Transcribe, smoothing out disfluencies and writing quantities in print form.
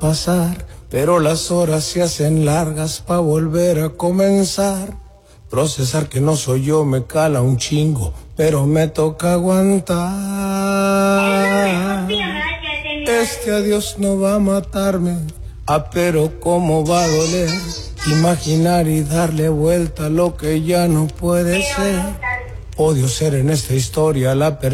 pasar, pero las horas se hacen largas pa' volver a comenzar. Procesar que no soy yo me cala un chingo, pero me toca aguantar. Este adiós no va a matarme, pero cómo va a doler. Imaginar y darle vuelta a lo que ya no puede ser. Odio ser en esta historia la persona